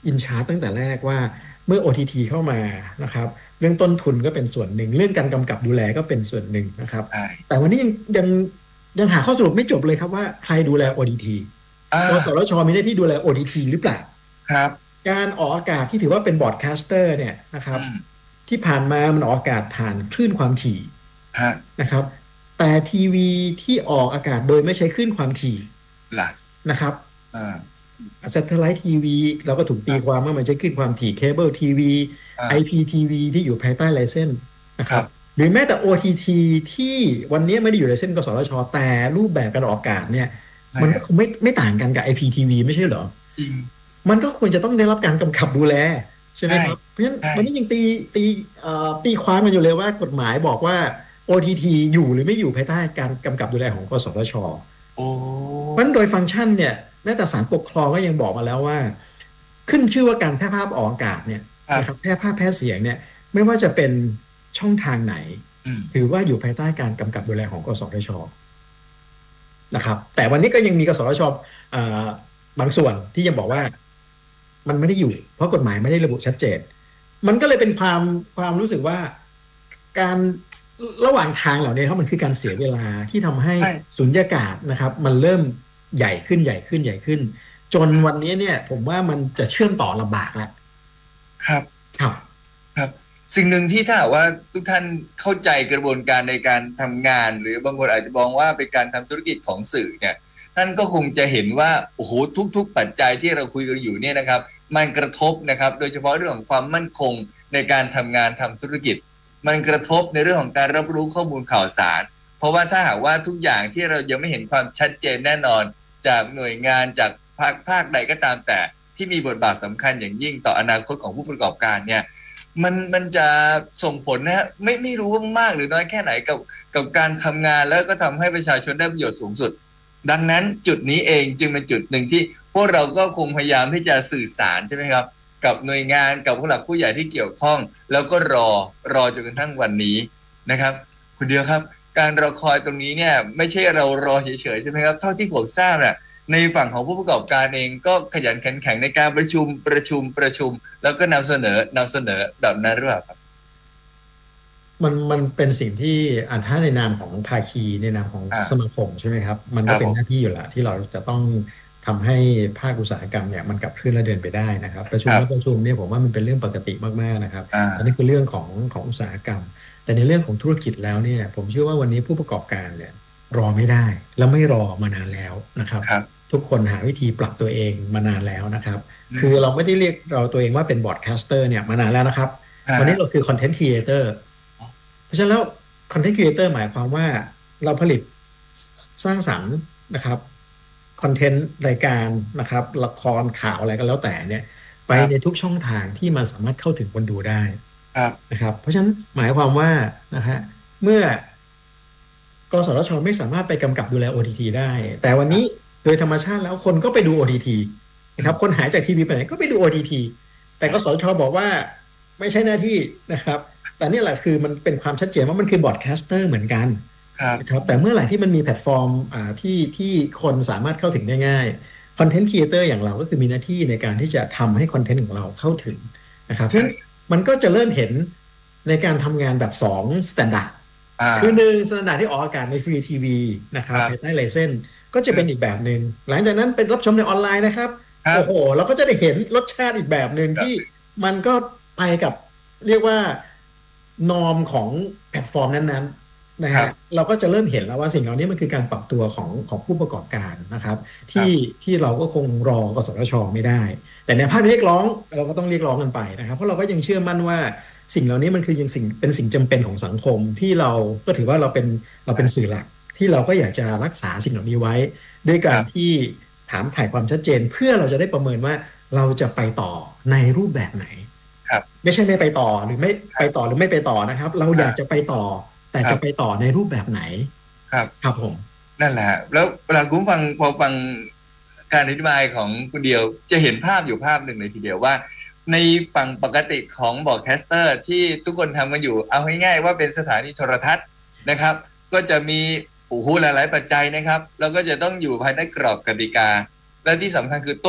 อินชาร์ตตั้งแต่แรกว่าเมื่อ OTT เข้ามานะครับเรื่องต้นทุนก็เป็นส่วนหนึ่งเรื่องการกำกับดูแลก็เป็นส่วนหนึ่งนะครับใช่แต่วันนี้ยังยังหาข้อสรุปไม่จบเลยครับว่าใครดูแล OTT อ่ากสทชมีหน้าที่ดูแล OTT หรือเปล่าครับการออกอากาศที่ถือว่าเป็นบอร์ดแคสเตอร์เนี่ยนะครับอืมที่ผ่านมามันออกอากาศผ่านคลื่นความถี่ฮะนะครับแต่ทีวีที่ออกอากาศโดยไม่ใช้คลื่นความถี่หลักนะครับอ่า s a t เท l i t e ทีวีเราก็ถูกตีครับความว่ามันใช้คลื่นความถี่เคเบิลทีวีอ่า IPTV ที่อยู่ภายใต้ไลเซนส์นะครับครับหรือแม้แต่ OTT ที่วันนี้ไม่ได้อยู่ในเส้นกสทชแต่รูปแบบการออกอากาศเนี่ยใช่ครับมันก็คงไม่ต่างกันกับ IPTV ไม่ใช่เหรอจริงมันก็ควรจะต้องได้รับการกำกับดูแลใช่ไหมใช่ครับเพราะฉะนั้นใช่วันนี้ยังตีตีความกันอยู่เลยว่ากฎหมายบอกว่า OTT อยู่หรือไม่อยู่ภายใต้การกำกับดูแลของกสทชโอ้เพราะฉะนั้นโดยฟังก์ชันเนี่ยแม้แต่ศาลปกครองก็ยังบอกมาแล้วว่าขึ้นชื่อว่าการแพร่ภาพออกอากาศเนี่ยนะครับครับแพร่ภาพแพร่เสียงเนี่ยไม่ว่าจะเป็นช่องทางไหนอืมถือว่าอยู่ภายใต้การกำกับดูแลของกสทชนะครับแต่วันนี้ก็ยังมีกสทชอ่าบางส่วนที่ยังบอกว่ามันไม่ได้อยู่เพราะกฎหมายไม่ได้ระบุชัดเจนมันก็เลยเป็นความรู้สึกว่าการระหว่างทางเหล่านี้ครับมันคือการเสียเวลาที่ทำให้ใช่สุญญากาศนะครับมันเริ่มใหญ่ขึ้นใหญ่ขึ้นใหญ่ขึ้นจนวันนี้เนี่ยผมว่ามันจะเชื่อมต่อลำบากแล้วครับครับครับสิ่งหนึ่งที่ถ้าหากว่าทุกท่านเข้าใจกระบวนการในการทำงานหรือบางคนอาจจะมองว่าเป็นการทำธุรกิจของสื่อเนี่ยท่านก็คงจะเห็นว่าโอ้โหทุกๆปัจจัยที่เราคุยกันอยู่เนี่ยนะครับมันกระทบนะครับโดยเฉพาะเรื่องของความมั่นคงในการทำงานทำธุรกิจมันกระทบในเรื่องของการรับรู้ข้อมูลข่าวสารเพราะว่าถ้าหากว่าทุกอย่างที่เรายังไม่เห็นความชัดเจนแน่นอนจากหน่วยงานจากภาคใดก็ตามแต่ที่มีบทบาทสำคัญอย่างยิ่งต่ออนาคตของผู้ประกอบการเนี่ย มันจะส่งผลนะฮะไม่รู้ว่ามากหรือน้อยแค่ไหนกับการทำงานแล้วก็ทำให้ประชาชนได้ประโยชน์สูงสุดดังนั้นจุดนี้เองจึงเป็นจุดหนึ่งที่พวกเราก็คงพยายามที่จะสื่อสารใช่ไหมครับกับหน่วยงานกับผู้หลักผู้ใหญ่ที่เกี่ยวข้องแล้วก็รอจนกระทั่งวันนี้นะครับคุณเดียวครับการรอคอยตรงนี้เนี่ยไม่ใช่เรารอเฉยๆใช่ไหมครับเท่าที่ผมทราบเนี่ยในฝั่งของผู้ประกอบการเองก็ขยันขันแข็งในการประชุมแล้วก็นำเสนอแบบนั้นหรือเปล่าครับมันเป็นสิ่งที่ถ้าในนามของภาคีในนามของสมาอ่าคมใช่ไหมครับมันครับผมก็เป็นหน้าที่อยู่แล้วที่เราจะต้องทำให้ภาคอุตสาหกรรมเนี่ยมันขับเคลื่อนและเดินไปได้นะครับประชุมครับและประชุมเนี่ยผมว่ามันเป็นเรื่องปกติมากๆนะครับอ่าอันนี้คือเรื่องของอุตสาหกรรมแต่ในเรื่องของธุรกิจแล้วเนี่ยผมเชื่อว่าวันนี้ผู้ประกอบการเนี่ยรอไม่ได้แล้วไม่รอมานานแล้วนะครับครับทุกคนหาวิธีปรับตัวเองมานานแล้วนะครับอืมคือเราไม่ได้เรียกเราตัวเองว่าเป็นบอร์ดแคสเตอร์เนี่ยมานานแล้วนะครับวันนี้เราคือคอนเทนต์ครีเอเตอร์ เพราะฉะนั้นแล้วคอนเทนต์ครีเอเตอร์หมายความว่าเราผลิตสร้างสรรค์นะครับคอนเทนต์รายการนะครับละครข่าวอะไรก็แล้วแต่เนี่ยไปครับในทุกช่องทางที่มันสามารถเข้าถึงคนดูได้ครับนะครับเพราะฉะนั้นหมายความว่านะฮะเมื่อ กสทชไม่สามารถไปกำกับดูแล OTT ได้แต่วันนี้โดยธรรมชาติแล้วคนก็ไปดู OTT อืมนะครับคนหายจากทีวีไปไหนก็ไปดู OTT แต่กสทชบอกว่าไม่ใช่หน้าที่นะครับแต่นี่แหละคือมันเป็นความชัดเจนว่ามันคือบอ a ดแคสเตอร์เหมือนกันครับนะครับแต่เมื่อไหร่ที่มันมีแพลตฟอร์มที่คนสามารถเข้าถึงได้ง่ายคอนเทนต์ครีเอเตอร์อย่างเราก็คือมีหน้าที่ในการที่จะทำให้คอนเทนต์ของเราเข้าถึงนะครับเพราะฉะนั้นใช่มันก็จะเริ่มเห็นในการทำงานแบบ2สแตนดาร์ดอ่าคือหนึ่งสแตนดาร์ดที่ออกอากาศในฟรีทีวีนะคครับรับภายใต้ไลเซนส์ก็จะเป็นอีกแบบหนึ่งหลังจากนั้นเป็นรับชมในออนไลน์นะครับครับโอ้โหเราก็จะได้เห็นรสชาติอีกแบบหนึ่งที่มันก็ไปกับเรียกว่านอมของแพลตฟอร์มนั้นๆนะฮะครับเราก็จะเริ่มเห็นแล้วว่าสิ่งเหล่านี้มันคือการปรับตัวของผู้ประกอบการนะครับที่ครับที่เราก็คงรอกสทชไม่ได้แต่ในภาคเรียกร้องเราก็ต้องเรียกร้องกันไปนะครับเพราะเราก็ยังเชื่อมั่นว่า สิ่งเหล่านี้มันคือยังสิ่งเป็นสิ่งจำเป็นของสังคมที่เราก็ถือว่าเราเป็นสื่อหลักที่เราก็อยากจะรักษาสิ่งเหล่านี้ไว้ด้วยคการรับที่ถามถ่ายความชัดเจนเพื่อเราจะได้ประเมินว่าเราจะไปต่อในรูปแบบไหนครับไม่ใช่ไม่ไปต่อหรือไม่ครับไปต่อหรือไม่ไปต่อนะครับเราอยากจะอ่าไปต่อแต่ครับจะไปต่อในรูปแบบไหนครับครับผมนั่นแหละฮะแล้วเวลาคุณฟังพอฟังการอธิบายของคุณเดียวจะเห็นภาพอยู่ภาพหนึ่งเลยทีเดียวว่าในฝั่งปกติของบอร์ดแคสเตอร์ที่ทุกคนทำกันอยู่เอาง่ายๆว่าเป็นสถานีโทรทัศน์นะครับก็จะมีโอ้โหหลายๆปัจจัยนะครับแล้วก็จะต้องอยู่ภายใต้กรอบกติกาและที่สำคัญคือ